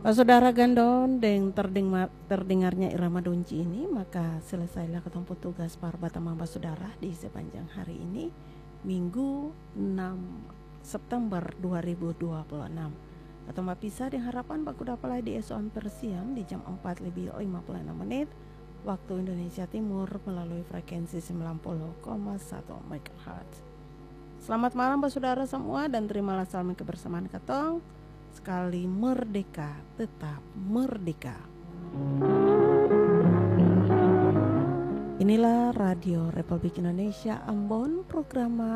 Saudara Gandon dengan terdengarnya irama donci ini, maka selesailah ketemu tugas para batamamba saudara di sepanjang hari ini, Minggu 6 September 2026. Ketemu pisah dengan harapan baku dapat di esokan persiam di jam 4:56 menit waktu Indonesia Timur melalui frekuensi 90,1 MHz. Selamat malam saudara semua dan terimalah salam kebersamaan ketong. Sekali merdeka, tetap merdeka. Inilah Radio Republik Indonesia Ambon, program